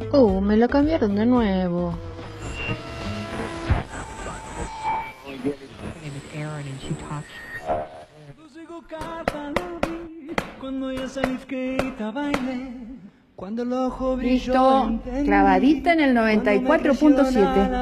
Me la cambiaron de nuevo. Listo, clavadita en el 94.7.